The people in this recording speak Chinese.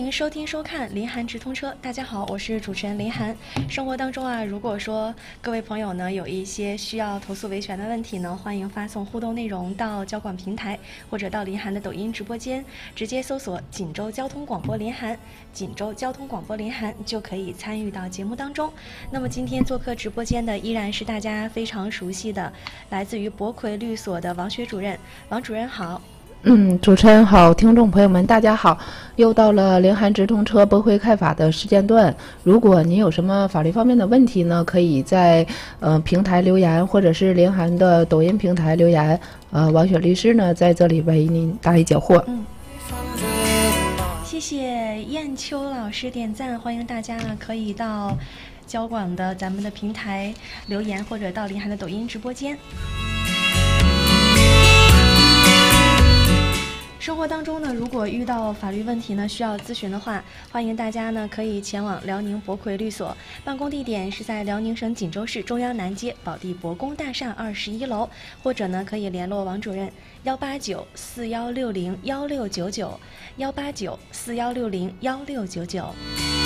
迎收听收看林涵直通车。大家好，我是主持人林涵。生活当中啊，如果说各位朋友呢有一些需要投诉维权的问题呢，欢迎发送互动内容到交广平台，或者到林涵的抖音直播间，直接搜索锦州交通广播林涵，锦州交通广播林涵就可以参与到节目当中。那么今天做客直播间的依然是大家非常熟悉的，来自于博魁律所的王学主任。王主任好。 主持人好，听众朋友们大家好，又到了林涵直通车博魁开法的时间段。如果您有什么法律方面的问题呢，可以在平台留言，或者是林涵的抖音平台留言。王雪律师呢在这里为您答疑解惑。 谢谢燕秋老师点赞，欢迎大家呢可以到交广的咱们的平台留言，或者到林涵的抖音直播间。生活当中呢，如果遇到法律问题呢需要咨询的话，欢迎大家呢可以前往辽宁博魁律所，办公地点是在辽宁省锦州市中央南街宝地博宫大厦21楼，或者呢可以联络王主任18941601699，18941601699。